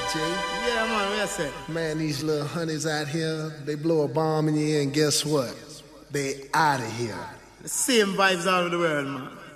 Jay? Yeah, man, what you say? Man, these little honeys out here, they blow a bomb in your ear and guess what? They out of here. The same vibes all over the world, man.